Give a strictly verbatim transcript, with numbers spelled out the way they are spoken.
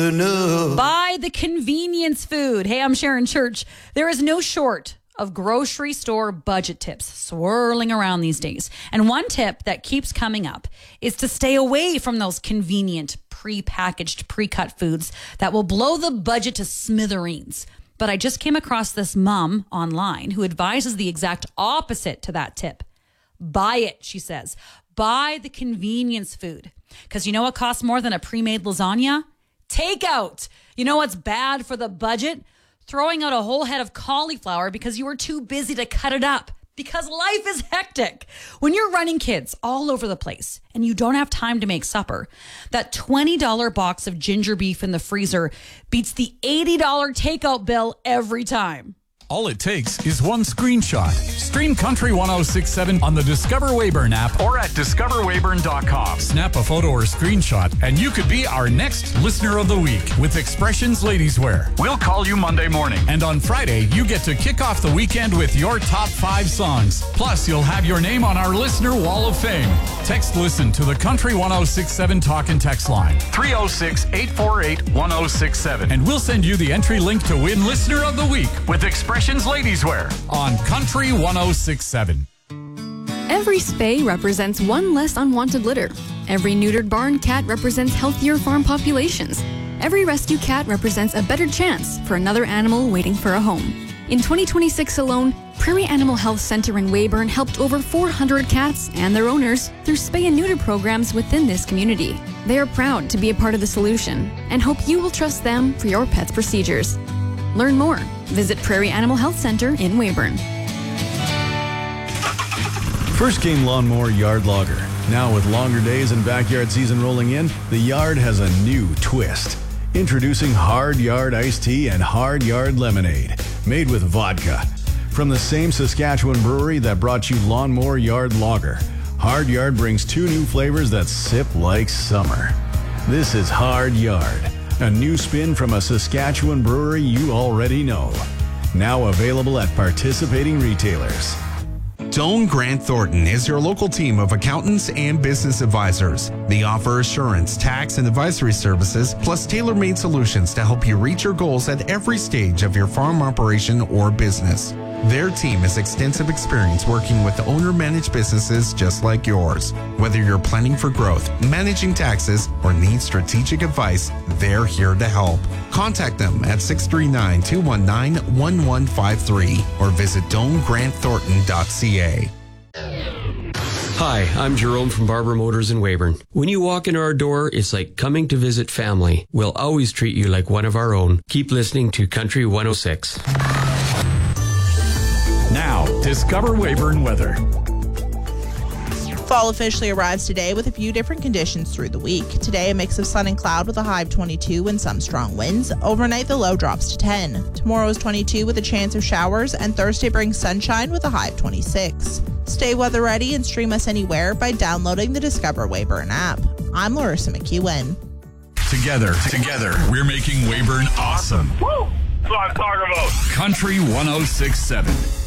you know. Buy the convenience food. Hey, I'm Sharon Church. There is no short of grocery store budget tips swirling around these days. And one tip that keeps coming up is to stay away from those convenient, pre-packaged, pre-cut foods that will blow the budget to smithereens. But I just came across this mom online who advises the exact opposite to that tip. Buy it, she says. Buy the convenience food. Because you know what costs more than a pre-made lasagna? Takeout. You know what's bad for the budget? Throwing out a whole head of cauliflower because you were too busy to cut it up. Because life is hectic. When you're running kids all over the place and you don't have time to make supper, that twenty dollars box of ginger beef in the freezer beats the eighty dollars takeout bill every time. All it takes is one screenshot. Stream Country one oh six point seven on the Discover Weyburn app or at discover weyburn dot com. Snap a photo or screenshot and you could be our next Listener of the Week with Expressions Ladies Wear. We'll call you Monday morning. And on Friday, you get to kick off the weekend with your top five songs. Plus, you'll have your name on our Listener Wall of Fame. Text Listen to the Country one oh six point seven talk and text line. three oh six, eight four eight, one oh six seven. And we'll send you the entry link to win Listener of the Week with Expressions Ladies Wear on Country one oh six point seven. Every spay represents one less unwanted litter. Every neutered barn cat represents healthier farm populations. Every rescue cat represents a better chance for another animal waiting for a home. In twenty twenty-six alone, Prairie Animal Health Center in Weyburn helped over four hundred cats and their owners through spay and neuter programs within this community. They are proud to be a part of the solution and hope you will trust them for your pet's procedures. Learn more. Visit Prairie Animal Health Center in Weyburn. First Game Lawnmower Yard Logger. Now with longer days and backyard season rolling in, the yard has a new twist. Introducing Hard Yard Iced Tea and Hard Yard Lemonade, made with vodka. From the same Saskatchewan brewery that brought you Lawnmower Yard Lager, Hard Yard brings two new flavors that sip like summer. This is Hard Yard, a new spin from a Saskatchewan brewery you already know. Now available at participating retailers. Doane Grant Thornton is your local team of accountants and business advisors. They offer assurance, tax, and advisory services, plus tailor-made solutions to help you reach your goals at every stage of your farm operation or business. Their team has extensive experience working with owner-managed businesses just like yours. Whether you're planning for growth, managing taxes, or need strategic advice, they're here to help. Contact them at six three nine, two one nine, one one five three or visit Doane Grant Thornton dot c a. Hi, I'm Jerome from Barber Motors in Weyburn. When you walk into our door, it's like coming to visit family. We'll always treat you like one of our own. Keep listening to Country one oh six. Now, Discover Weyburn weather. Fall officially arrives today with a few different conditions through the week. Today, a mix of sun and cloud with a high of twenty-two and some strong winds. Overnight, the low drops to ten. Tomorrow is twenty-two with a chance of showers, and Thursday brings sunshine with a high of twenty-six. Stay weather ready and stream us anywhere by downloading the Discover Weyburn app. I'm Larissa McEwen. Together, together, we're making Weyburn awesome. Woo! That's what I'm talking about. Country one oh six point seven.